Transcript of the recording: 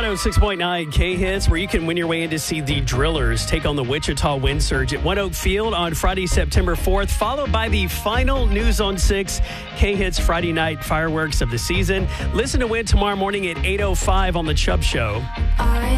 106.9 K-Hits, where you can win your way in to see the Drillers take on the Wichita Wind Surge at One Oak Field on Friday, September 4th, followed by the final News on 6 K-Hits Friday night fireworks of the season. Listen to Win tomorrow morning at 8:05 on The Chubb Show.